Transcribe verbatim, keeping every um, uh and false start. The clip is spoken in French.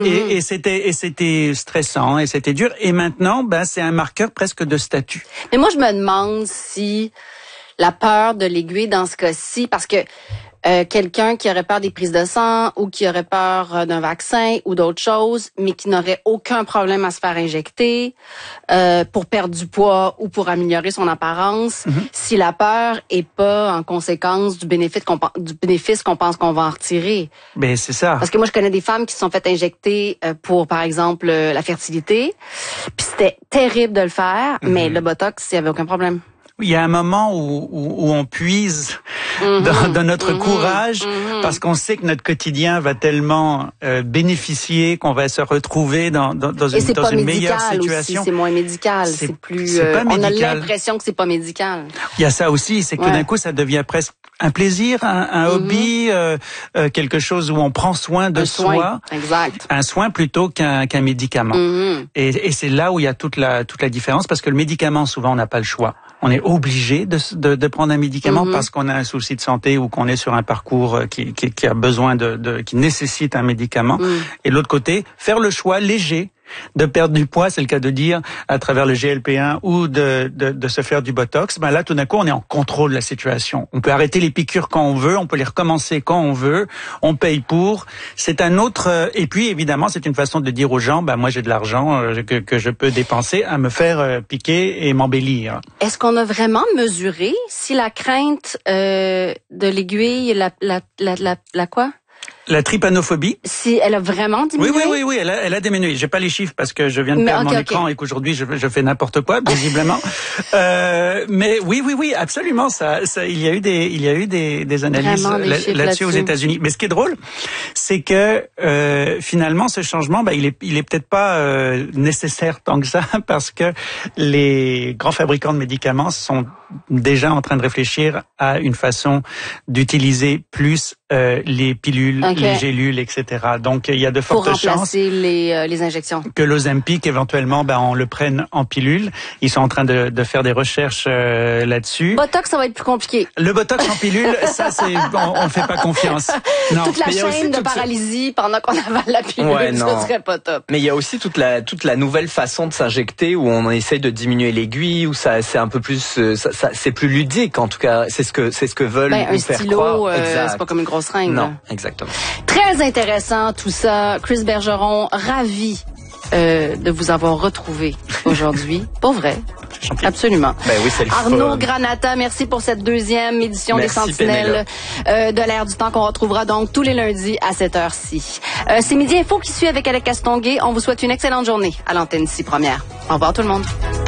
Et, mmh. et c'était et c'était stressant et c'était dur. Et maintenant, ben c'est un marqueur presque de statut. Mais moi, je me demande si la peur de l'aiguille dans ce cas-ci, parce que euh, quelqu'un qui aurait peur des prises de sang ou qui aurait peur euh, d'un vaccin ou d'autres choses, mais qui n'aurait aucun problème à se faire injecter euh, pour perdre du poids ou pour améliorer son apparence, mm-hmm. si la peur est pas en conséquence du bénéfice qu'on, du bénéfice qu'on pense qu'on va en retirer. Ben c'est ça. Parce que moi, je connais des femmes qui se sont fait injecter euh, pour, par exemple, euh, la fertilité, puis c'était terrible de le faire, mm-hmm. mais le Botox, il y avait aucun problème. Il y a un moment où, où, où on puise mmh, dans, dans notre mmh, courage mmh. parce qu'on sait que notre quotidien va tellement euh, bénéficier qu'on va se retrouver dans, dans, dans une, dans une meilleure situation. Aussi, c'est moins médical, c'est, c'est plus. C'est euh, on a l'impression que c'est pas médical. Il y a ça aussi, c'est que ouais. tout d'un coup ça devient presque un plaisir, un, un mmh. hobby, euh, euh, quelque chose où on prend soin de un soi, soin. Exact. Un soin plutôt qu'un, qu'un médicament. Mmh. Et, et c'est là où il y a toute la toute la différence parce que le médicament souvent on n'a pas le choix. On est obligé de, de, de prendre un médicament mm-hmm. parce qu'on a un souci de santé ou qu'on est sur un parcours qui, qui, qui a besoin de, de, qui nécessite un médicament. Mm. Et de l'autre côté, faire le choix léger de perdre du poids, c'est le cas de dire, à travers le G L P un ou de, de, de se faire du Botox. Ben là, tout d'un coup, on est en contrôle de la situation. On peut arrêter les piqûres quand on veut, on peut les recommencer quand on veut, on paye pour. C'est un autre... Et puis, évidemment, c'est une façon de dire aux gens, ben moi, j'ai de l'argent que, que je peux dépenser à me faire piquer et m'embellir. Est-ce qu'on a vraiment mesuré si la crainte euh, de l'aiguille, la, la, la, la, la quoi? La trypanophobie. Si elle a vraiment diminué. Oui, oui, oui, oui, elle a, elle a diminué. J'ai pas les chiffres parce que je viens de mais perdre okay, mon okay. écran et qu'aujourd'hui je, je fais n'importe quoi, visiblement. euh, mais oui, oui, oui, absolument. Ça, ça, il y a eu des, il y a eu des, des analyses là, là-dessus, là-dessus aux États-Unis. Mais ce qui est drôle, c'est que euh, finalement, ce changement, bah, il est, il est peut-être pas euh, nécessaire tant que ça parce que les grands fabricants de médicaments sont déjà en train de réfléchir à une façon d'utiliser plus euh, les pilules, okay. les gélules, et cetera. Donc il y a de fortes chances pour remplacer les, euh, les injections. Que l'Ozempic éventuellement, ben on le prenne en pilule. Ils sont en train de, de faire des recherches euh, là-dessus. Botox, ça va être plus compliqué. Le Botox en pilule, ça c'est on, on fait pas confiance. Non. Toute la chaîne de toute... paralysie pendant qu'on avale la pilule, ouais, ça serait pas top. Mais il y a aussi toute la toute la nouvelle façon de s'injecter où on essaye de diminuer l'aiguille, où ça c'est un peu plus ça, ça, c'est plus ludique en tout cas. C'est ce que c'est ce que veulent ben, nous faire stylo, croire. Euh, c'est pas comme une grosse seringue. Non, exactement. Très intéressant tout ça. Chris Bergeron, ravi euh, de vous avoir retrouvé aujourd'hui. Pour vrai. Absolument. Ben oui, c'est le Arnaud fun. Granata, merci pour cette deuxième édition merci, des Sentinelles euh, de l'Air du Temps qu'on retrouvera donc tous les lundis à cette heure-ci. Euh, c'est Midi Info qui suit avec Alec Castonguay. On vous souhaite une excellente journée à l'antenne ici première. Au revoir tout le monde.